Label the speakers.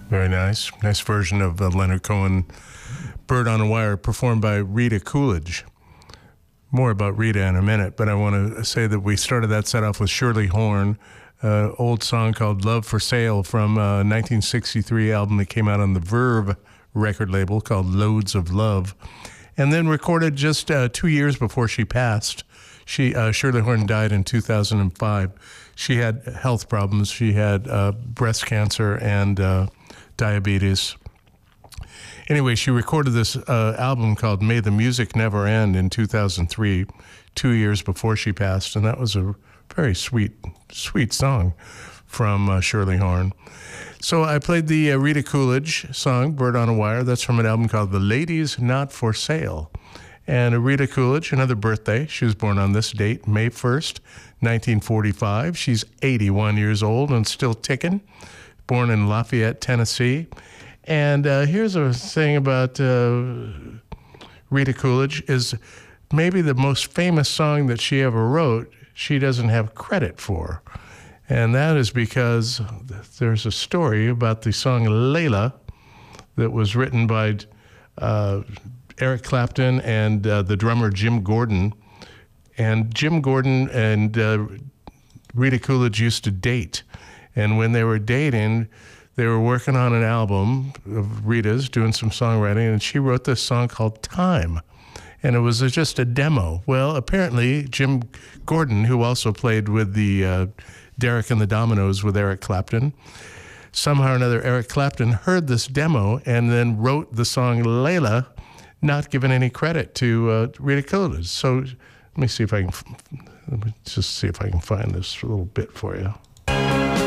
Speaker 1: Very nice. Nice version of Leonard Cohen, Bird on a Wire, performed by Rita Coolidge. More about Rita in a minute, but I want to say that we started that set off with Shirley Horn, old song called Love for Sale from a 1963 album that came out on the Verve record label called Loads of Love, and then recorded just 2 years before she passed. Shirley Horn died in 2005. She had health problems. She had breast cancer and diabetes. Anyway, she recorded this album called May the Music Never End in 2003, 2 years before she passed, and that was a very sweet song from Shirley Horn. So I played the Rita Coolidge song, Bird on a Wire. That's from an album called The Ladies Not For Sale. And Rita Coolidge, another birthday. She was born on this date, May 1st, 1945. She's 81 years old and still ticking. Born in Lafayette, Tennessee. And here's a thing about Rita Coolidge is maybe the most famous song that she ever wrote, she doesn't have credit for. And that is because there's a story about the song Layla that was written by Eric Clapton and the drummer Jim Gordon. And Jim Gordon and Rita Coolidge used to date. And when they were dating, they were working on an album of Rita's, doing some songwriting, and she wrote this song called Time. And it was just a demo. Well, apparently Jim Gordon, who also played with the Derek and the Dominoes with Eric Clapton, somehow or another Eric Clapton heard this demo and then wrote the song Layla, not giving any credit to Rita Coolidge. So let me just see if I can find this little bit for you.